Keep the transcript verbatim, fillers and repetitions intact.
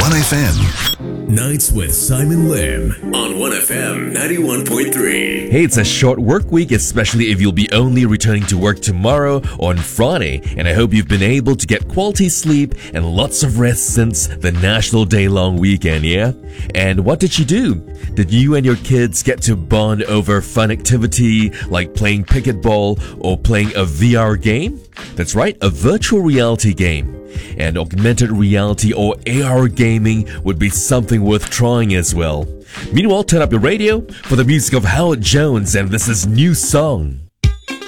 one F M. Nights with Simon Lim on one F M ninety-one point three. Hey, it's a short work week, especially if you'll be only returning to work tomorrow or on Friday. And I hope you've been able to get quality sleep and lots of rest since the National Day long weekend, yeah? And what did you do? Did you and your kids get to bond over fun activity like playing pickleball or playing a V R game? That's right, a virtual reality game. And augmented reality or A R gaming would be something worth trying as well. Meanwhile, turn up your radio for the music of Howard Jones, and this is New Song.